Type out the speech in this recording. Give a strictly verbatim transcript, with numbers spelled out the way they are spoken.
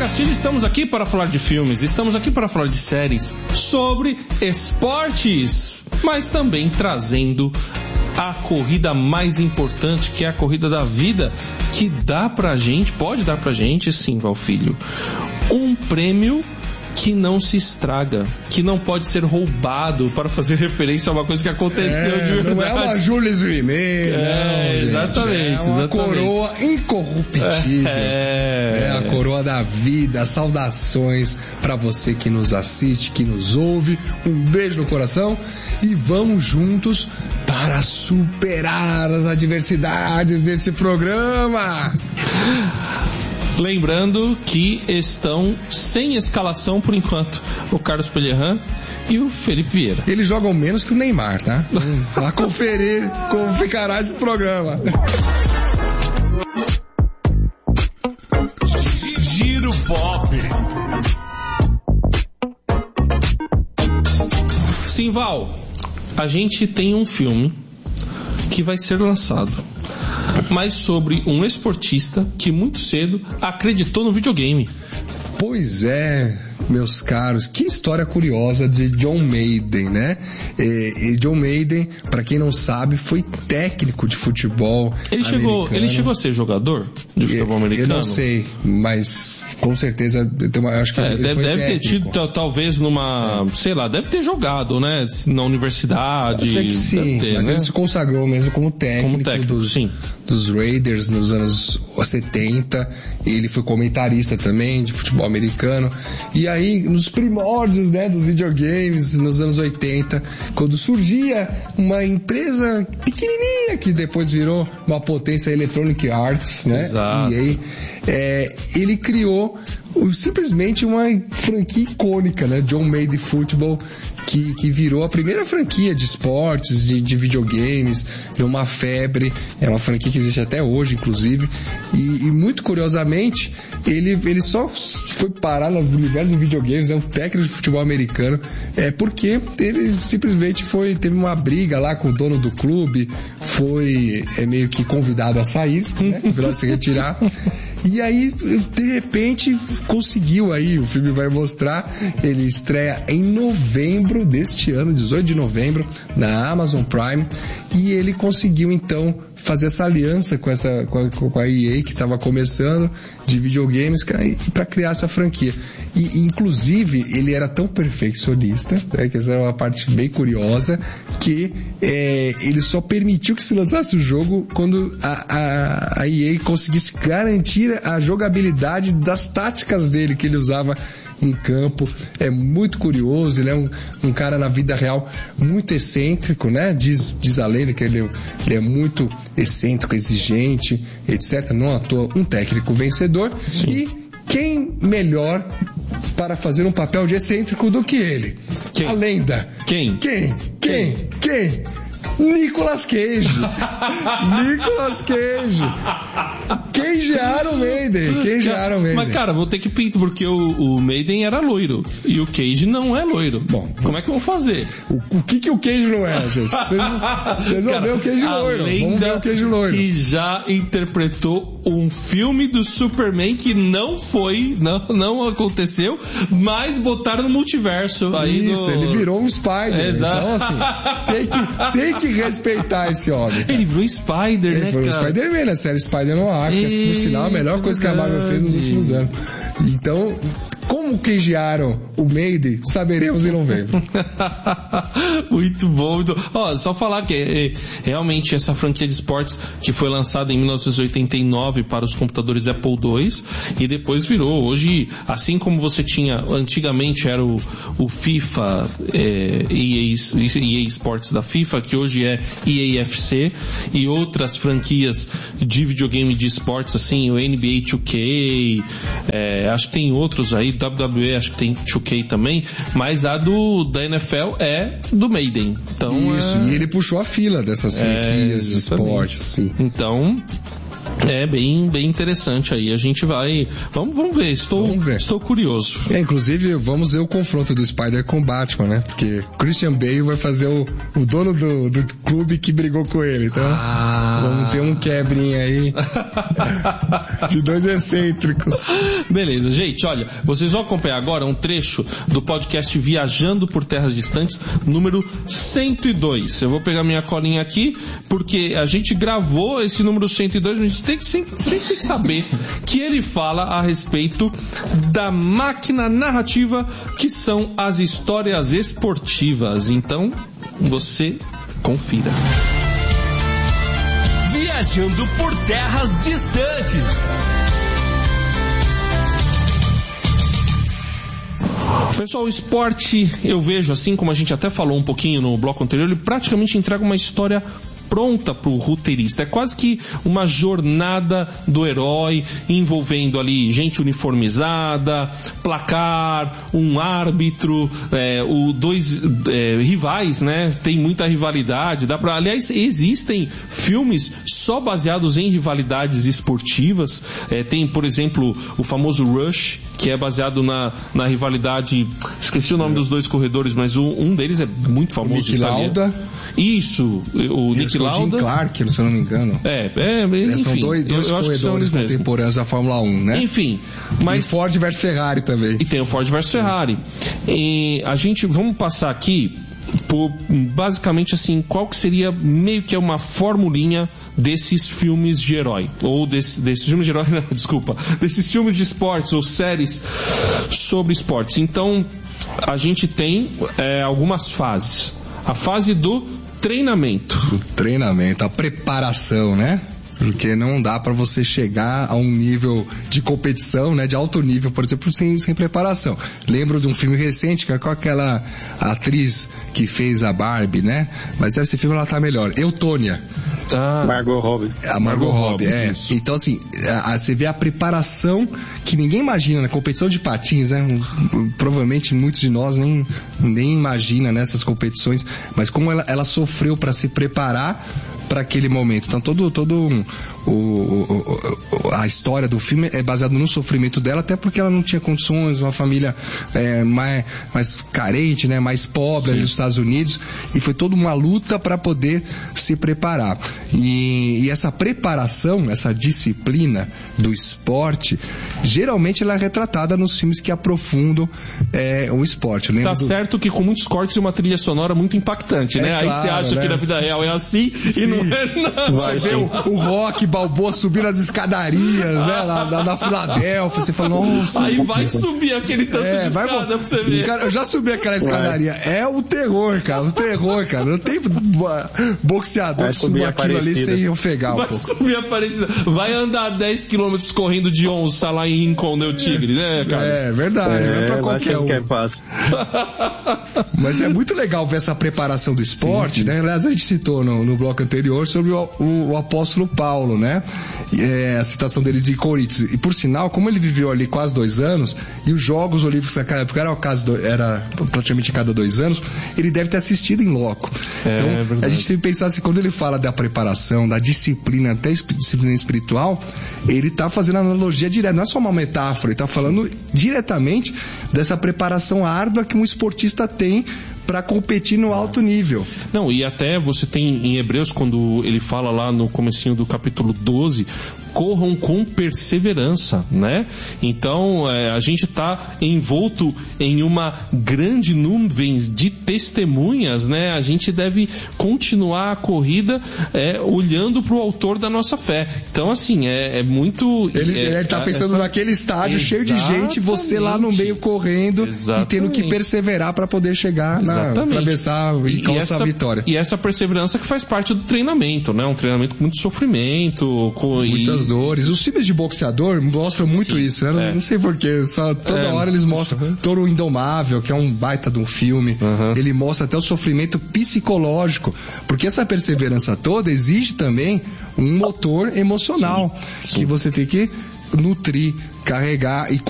Castilho, estamos aqui para falar de filmes, estamos aqui para falar de séries sobre esportes, mas também trazendo a corrida mais importante, que é a corrida da vida, que dá pra gente, pode dar pra gente, sim, Valfilho, um prêmio que não se estraga, que não pode ser roubado, para fazer referência a uma coisa que aconteceu é, de verdade. Não é uma Jules Rimet, é, não, exatamente, é uma exatamente. Coroa incorruptível. É. é a coroa da vida. Saudações para você que nos assiste, que nos ouve. Um beijo no coração e vamos juntos para superar as adversidades desse programa. Lembrando que estão sem escalação por enquanto o Carlos Pellerran e o Felipe Vieira. Eles jogam menos que o Neymar, tá? Vá conferir como ficará esse programa. Giro Pop. Sim, Val, a gente tem um filme que vai ser lançado, mas sobre um esportista que muito cedo acreditou no videogame. Pois é, meus caros, que história curiosa de John Maden, né? E, e John Maden, para quem não sabe, foi técnico de futebol ele americano. chegou, ele chegou a ser jogador de futebol americano? Eu não sei, mas com certeza, eu tenho uma, eu acho que é, ele deve, foi deve ter técnico. tido talvez numa, é. sei lá, deve ter jogado, né? Na universidade. Eu sei que sim, ter, mas né? ele se consagrou mesmo como técnico, como técnico dos, sim. dos Raiders nos anos setenta. Ele foi comentarista também de futebol americano. E aí, nos primórdios, né, dos videogames, nos anos oitenta, quando surgia uma empresa pequenininha que depois virou uma potência, Electronic Arts, né? Exato. E aí, é, ele criou simplesmente uma franquia icônica, né? John Madden Football, que, que virou a primeira franquia de esportes, de, de videogames, de uma febre, é uma franquia que existe até hoje, inclusive, e, e muito curiosamente, ele, ele só foi parar no universo de videogames, é um técnico de futebol americano, é porque ele simplesmente foi, teve uma briga lá com o dono do clube, foi é, meio que convidado a sair, né? Pra se retirar. E aí, de repente, conseguiu aí, o filme vai mostrar, ele estreia em novembro deste ano, dezoito de novembro, na Amazon Prime, e ele conseguiu então fazer essa aliança com essa com a, com a E A, que estava começando, de videogames, para criar essa franquia. E, inclusive, ele era tão perfeccionista, né, que essa é uma parte bem curiosa, que é, ele só permitiu que se lançasse o jogo quando a, a, a E A conseguisse garantir a jogabilidade das táticas dele que ele usava em campo. É muito curioso, ele é um, um cara na vida real muito excêntrico, né? Diz, diz a lenda que ele, ele é muito excêntrico, exigente, etcétera. Não à toa, um técnico vencedor. Sim. E quem melhor para fazer um papel de excêntrico do que ele? Quem? A lenda. Quem? Quem? Quem? Quem? Nicolas Cage. Nicolas Cage. Cage Iron Maiden. Cage Iron Maiden. Mas, cara, vou ter que pintar, porque o, o Maiden era loiro. E o Cage não é loiro. Bom, como é que vão fazer? O, o que que o Cage não é, gente? Vocês vão ver o Cage loiro. Vamos ver o Cage loiro. Que já interpretou um filme do Superman que não foi, não, não aconteceu, mas botaram no multiverso. Aí Isso, no... ele virou um Spider. É, exato. Então, assim, tem que, tem que respeitar esse homem. Cara. Ele virou Spider, ele né, foi cara? o Spider-Man, a série Spider no ar, que é, por sinal, a melhor coisa que a Marvel fez nos últimos anos. Então, como queijaram o Maiden, saberemos em novembro. Muito bom, muito... Ó, só falar que é, realmente essa franquia de esportes que foi lançada em mil novecentos e oitenta e nove para os computadores Apple dois e depois virou, hoje, assim como você tinha, antigamente era o, o FIFA, é, E A, E A Sports da FIFA, que hoje é E A F C, e outras franquias de videogame de esportes, assim, o N B A dois K, é, acho que tem outros aí, W W E acho que tem dois K também, mas a do da N F L é do Maiden. Então, isso, é... e ele puxou a fila dessas franquias é, de esportes, sim. Então, É bem, bem interessante aí. A gente vai. Vamos, vamos ver. Estou, vamos ver. Estou curioso. É, inclusive, vamos ver o confronto do Spider com Batman, né? Porque Christian Bale vai fazer o, o dono do, do clube que brigou com ele. Então, ah. vamos ter um quebrinho aí de dois excêntricos. Beleza, gente. Olha, vocês vão acompanhar agora um trecho do podcast Viajando por Terras Distantes, número cento e dois. Eu vou pegar minha colinha aqui, porque a gente gravou esse número cento e dois, a gente tem que sempre, sempre tem que saber que ele fala a respeito da máquina narrativa que são as histórias esportivas. Então, você confira. Viajando por terras distantes. Pessoal, o esporte, eu vejo, assim como a gente até falou um pouquinho no bloco anterior, ele praticamente entrega uma história pronta para o roteirista. É quase que uma jornada do herói envolvendo ali gente uniformizada, placar, um árbitro, é, o dois é, rivais, né? Tem muita rivalidade. Dá pra, aliás, existem filmes só baseados em rivalidades esportivas. É, tem, por exemplo, o famoso Rush, que é baseado na, na rivalidade. Esqueci o nome dos dois corredores, mas o, um deles é muito famoso. Nick Lauda. Isso, o Nick Lauda. Jim Clark, se eu não me engano. É, é, enfim, são dois, dois eu, eu corredores contemporâneos da Fórmula um, né? Enfim, mas... E Ford versus Ferrari também. E tem o Ford versus Ferrari. E a gente, vamos passar aqui por, basicamente assim, qual que seria meio que uma formulinha desses filmes de herói, ou desse, desses filmes de herói, não, desculpa, desses filmes de esportes ou séries sobre esportes. Então, a gente tem é, algumas fases. A fase do treinamento. O treinamento, a preparação, né? Porque não dá pra você chegar a um nível de competição, né? De alto nível, por exemplo, sem, sem preparação. Lembro de um filme recente, que é com aquela atriz que fez a Barbie, né? Mas esse filme ela tá melhor. Eutônia. Ah, Margot Robbie. A Margot, Margot Robbie, é. Isso. Então, assim, a, a, você vê a preparação que ninguém imagina na competição de patins, né? Provavelmente muitos de nós nem, nem imagina nessas competições, mas como ela, ela sofreu para se preparar para aquele momento. Então, todo, todo um, o, o, o, a história do filme é baseada no sofrimento dela, até porque ela não tinha condições, uma família é, mais, mais carente, né? Mais pobre ali nos Estados Unidos, e foi toda uma luta para poder se preparar. E, e essa preparação, essa disciplina do esporte, geralmente ela é retratada nos filmes que aprofundam é, o esporte. Tá do... certo que com muitos cortes e uma trilha sonora muito impactante, é né? claro, aí você acha né? que na vida real é assim Sim. e não é nada. Vai, você vê o, o Rock Balboa subindo as escadarias, né? Lá, lá na Filadélfia, você fala, nossa. Aí vai subir aquele tanto é, de escada vai, pra você ver. Cara, eu já subi aquela escadaria. Vai. É o terror, cara. O terror, cara. Não tem boxeador que subiu aquilo ali sem ofegar um vai pouco. Subir Aparecida. Vai andar dez quilômetros correndo de onça lá em Rincon, né, o Tigre, né, cara? É, verdade. É, não é pra qualquer um. Que é fácil. Mas é muito legal ver essa preparação do esporte, sim, sim. né? Aliás, a gente citou no, no bloco anterior sobre o, o, o apóstolo Paulo, né? É, a citação dele de Coríntios. E por sinal, como ele viveu ali quase dois anos, e os Jogos Olímpicos naquela época era, caso, era praticamente a cada dois anos, ele deve ter assistido em loco. É, então, é a gente tem que pensar assim, quando ele fala da preparação, da disciplina, até disciplina espiritual, ele está fazendo analogia direta, não é só uma metáfora, ele está falando diretamente dessa preparação árdua que um esportista tem para competir no alto nível. Não, e até você tem em Hebreus, quando ele fala lá no comecinho do capítulo doze, corram com perseverança, né? Então, é, a gente está envolto em uma grande nuvem de testemunhas, né? A gente deve continuar a corrida é, olhando para o autor da nossa fé. Então, assim, é, é muito... Ele é, está pensando essa... naquele estádio cheio de gente, você lá no meio correndo Exatamente. E tendo que perseverar para poder chegar na atravessar e, e alcançar a vitória. E essa perseverança que faz parte do treinamento, né? Um treinamento com muito sofrimento, com muitas e... dores. Os filmes de boxeador mostram muito Sim, isso, né? É. Não sei porquê, só toda é. hora eles mostram Touro Indomável, que é um baita de um filme. Uhum. Ele mostra até o sofrimento psicológico, porque essa perseverança toda exige também um motor emocional Sim. Sim. que você tem que nutrir, carregar e